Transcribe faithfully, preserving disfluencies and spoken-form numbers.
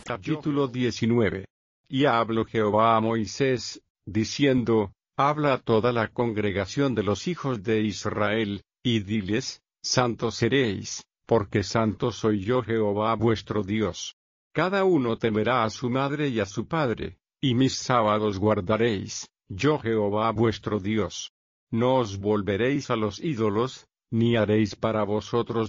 Capítulo diecinueve. Y habló Jehová a Moisés, diciendo, habla a toda la congregación de los hijos de Israel, y diles, santos seréis, porque santo soy yo Jehová vuestro Dios. Cada uno temerá a su madre y a su padre, y mis sábados guardaréis, yo Jehová vuestro Dios. No os volveréis a los ídolos, ni haréis para vosotros